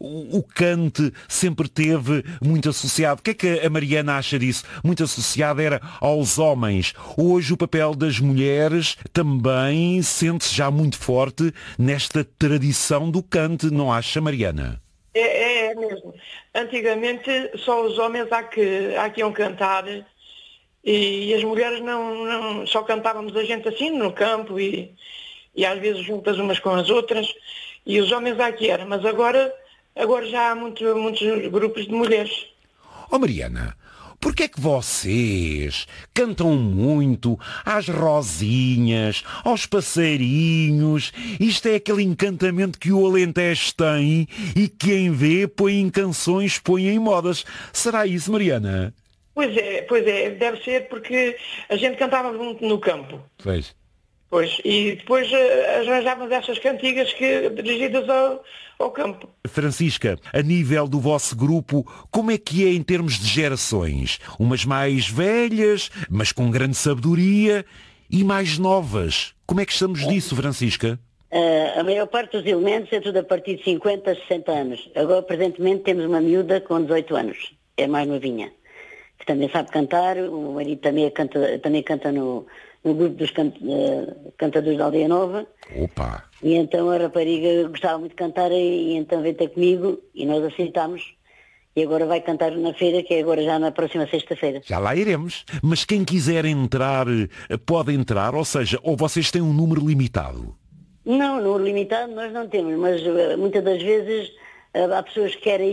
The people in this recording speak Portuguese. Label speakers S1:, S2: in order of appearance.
S1: o cante sempre teve muito associado. O que é que a Mariana acha disso? Muito associado era aos homens. Hoje o papel das mulheres também sente-se já muito forte nesta tradição do cante, não acha, Mariana?
S2: É mesmo. Antigamente só os homens há que iam cantar e as mulheres não só cantávamos a gente assim no campo e às vezes juntas umas com as outras e os homens há que eram, mas agora já há muitos grupos de mulheres.
S1: Oh Mariana, porquê é que vocês cantam muito às rosinhas, aos passarinhos? Isto é aquele encantamento que o Alentejo tem e que quem vê põe em canções, põe em modas. Será isso, Mariana?
S2: Pois é, deve ser porque a gente cantava muito no campo.
S1: Pois.
S2: Pois, e depois arranjávamos essas cantigas dirigidas ao campo.
S1: Francisca, a nível do vosso grupo, como é que é em termos de gerações? Umas mais velhas, mas com grande sabedoria, e mais novas. Como é que estamos disso, Francisca?
S3: A maior parte dos elementos é tudo a partir de 50 a 60 anos. Agora, presentemente, temos uma miúda com 18 anos. É mais novinha. Que também sabe cantar. O marido também canta no grupo dos cantadores da Aldeia Nova.
S1: Opa!
S3: E então a rapariga gostava muito de cantar e então veio ter comigo e nós aceitámos. E agora vai cantar na feira, que é agora já na próxima sexta-feira.
S1: Já lá iremos. Mas quem quiser entrar, pode entrar? Ou seja, ou vocês têm um número limitado?
S3: Não, número limitado nós não temos, mas muitas das vezes há pessoas que querem